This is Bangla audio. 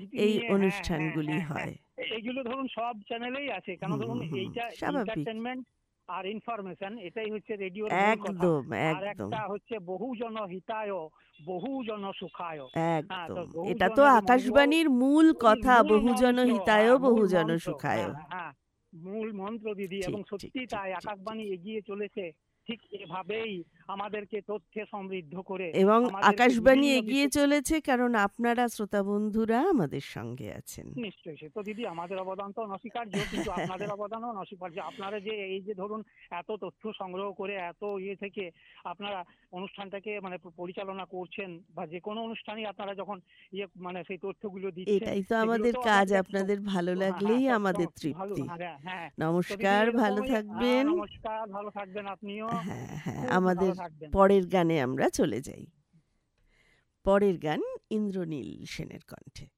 এই নিয়ে, হ্যাঁ হ্যাঁ অনুষ্ঠানগুলি হ্যাঁ হ্যাঁ, হয়। এইগুলো ধরুন সব চ্যানেলেই আছে, কেন হুম ধরুন হুম হুম, এইটা স্বাভাবিক। এন্টারটেনমেন্ট আর ইনফরমেশন, এটাই হচ্ছে রেডিওর মূল কথা। একদম আর একদম একটা হচ্ছে বহুজন হিতায় বহুজন সুখায়। হ্যাঁ, তো একদম, এটা তো বহুজনের মঙ্গল, আকাশবাণীর মূল এই কথা, মূল বহুজন মন্ত্র, হিতায় হ্যাঁ মূল বহুজন মন্ত্র, সুখায়। হ্যাঁ হ্যাঁ, মূল মন্ত্র দিদি, এবং ঠিক ঠিক সত্যি ঠিক তাই ঠিক ঠিক। আকাশবাণী এগিয়ে চলেছে ঠিক এভাবেই আমাদেরকে তথ্যে সমৃদ্ধ করে, এবং আমাদেরকে আকাশবাণী বিভিন্ন এগিয়ে বিষয়। চলেছে কারণ আপনারা শ্রোতা বন্ধুরা আমাদের সঙ্গে আছেন। নিশ্চয়ই, সে তো দিদি আমাদের অবদান তো অনস্বীকার্য, কিন্তু আপনাদের অবদানও অনস্বীকার্য। আপনারা যে এই যে ধরুন এত তথ্য সংগ্রহ করে এত থেকে আপনারা অনুষ্ঠানটাকে মানে পরিচালনা করছেন, বা যে কোনো অনুষ্ঠানই আপনারা যখন মানে সেই তথ্যগুলো দিচ্ছেন, এটাই তো সেগুলো আমাদের তো কাজ, আমাদের আপনাদের ভালো হ্যাঁ হ্যাঁ লাগলেই আমাদের ভালো, তৃপ্তি। হ্যাঁ হ্যাঁ। তো দিদি নমস্কার, ভালো এরকমই, হ্যাঁ থাকবেন। নমস্কার, ভালো থাকবেন আপনিও, হ্যাঁ হ্যাঁ, খুব ভালো আমাদের থাকবেন। পরের গানে আমরা চলে যাই। পরের গান ইন্দ্রনীল সেনের কণ্ঠে।